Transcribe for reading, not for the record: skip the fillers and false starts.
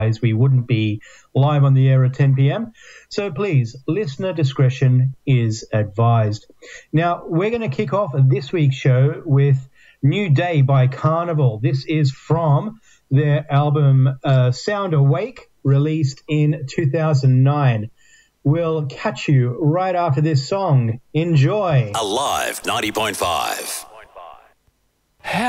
we wouldn't be live on the air at 10 p.m. So please, listener discretion is advised. Now, we're going to kick off this week's show with New Day by Carnival. This is from their album Sound Awake, released in 2009. We'll catch you right after this song. Enjoy. Alive 90.5.